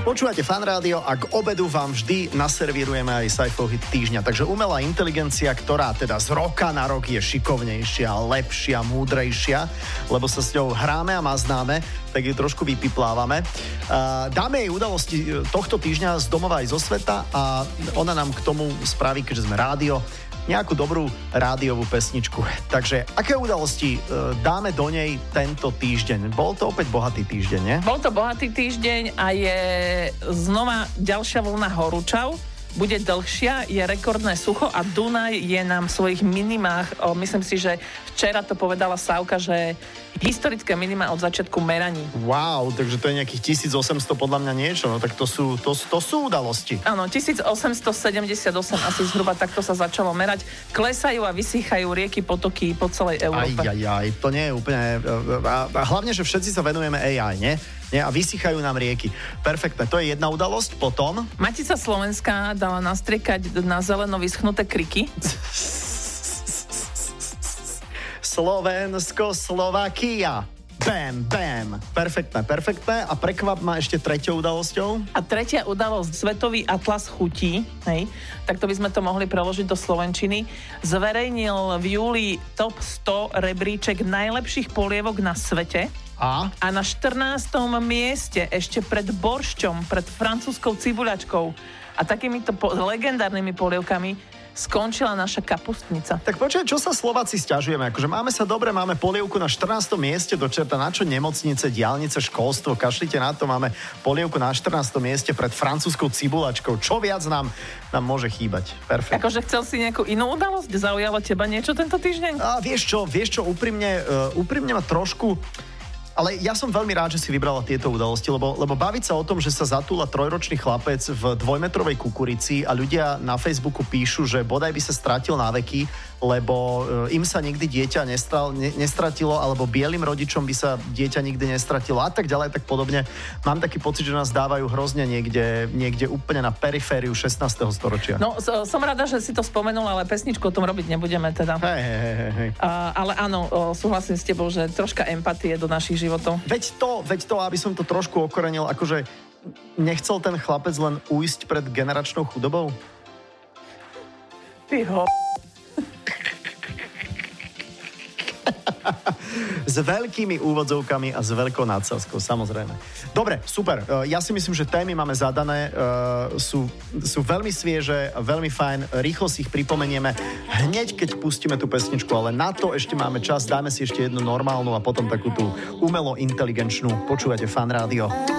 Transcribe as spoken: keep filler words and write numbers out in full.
Počúvate Fan Rádio a k obedu vám vždy naservírujeme aj Saifov hit týždňa. Takže umelá inteligencia, ktorá teda z roka na rok je šikovnejšia, lepšia, múdrejšia, lebo sa s ňou hráme a maznáme, tak ju trošku vypiplávame. Dáme jej udalosti tohto týždňa z domova aj zo sveta a ona nám k tomu spraví, keďže sme rádio, nejakú dobrú rádiovú pesničku. Takže aké udalosti dáme do nej tento týždeň? Bol to opäť bohatý týždeň, nie? Bol to bohatý týždeň a je znova ďalšia vlna horúčav. Bude dlhšia, je rekordné sucho a Dunaj je nám v svojich minimách. O, myslím si, že včera to povedala Sávka, že historické minima od začiatku meraní. Wow, takže to je nejakých tisícosemsto podľa mňa niečo, no tak to sú, to, to sú udalosti. Áno, tisícosemstosedemdesiatosem asi zhruba takto sa začalo merať. Klesajú a vysýchajú rieky, potoky po celej Európe. Aj, aj, aj, to nie je úplne... A, a hlavne, že všetci sa venujeme á í, nie? nie? A vysychajú nám rieky. Perfektné, to je jedna udalosť. Potom... Matica Slovenská dala nastriekať na zeleno vyschnuté kriky. Slovensko, Slovakia. Bam, bam. Perfektné, perfektné. A prekvap ma ešte treťou udalosťou. A tretia udalosť, Svetový atlas chutí, hej, tak to by sme to mohli preložiť do slovenčiny. Zverejnil v júli top sto rebríček najlepších polievok na svete. A? A na štrnástom mieste, ešte pred boršťom, pred francúzskou cibuľačkou a takýmito po- legendárnymi polievkami skončila naša kapustnica. Tak počkaj, čo sa Slováci sťažujeme? Akože máme sa dobre, máme polievku na štrnástom mieste, do čerta, na čo nemocnice, diaľnice, školstvo, kašlite na to, máme polievku na štrnástom mieste pred francúzskou cibulačkou. Čo viac nám, nám môže chýbať? Perfekt. Akože chcel si nejakú inú udalosť? Zaujalo teba niečo tento týždeň? A vieš čo, vieš čo, úprimne, uh, úprimne ma trošku... Ale ja som veľmi rád, že si vybrala tieto udalosti, lebo, lebo baviť sa o tom, že sa zatúla trojročný chlapec v dvojmetrovej kukurici a ľudia na Facebooku píšu, že bodaj by sa stratil na veky, lebo im sa nikdy dieťa nestral, ne, nestratilo, alebo bielým rodičom by sa dieťa nikdy nestratilo a tak ďalej, tak podobne. Mám taký pocit, že nás dávajú hrozne niekde, niekde úplne na perifériu šestnásteho storočia. No, som rada, že si to spomenul, ale pesničku o tom robiť nebudeme teda. Hej, hej, hej, hej. Uh, ale áno, súhlasím s tebou, že troška empatie do našich životov. Veď to, veď to, aby som to trošku okorenil, akože nechcel ten chlapec len ujsť pred generačnou chudobou? Ty ho... S veľkými úvodzovkami a s veľkou nadsázkou, samozrejme. Dobre, super. Ja si myslím, že témy máme zadané, sú, sú veľmi svieže, veľmi fajn, rýchlo si ich pripomenieme hneď, keď pustíme tú pesničku, ale na to ešte máme čas, dáme si ešte jednu normálnu a potom takú tú umelo inteligenčnú. Počúvate Fan Rádio.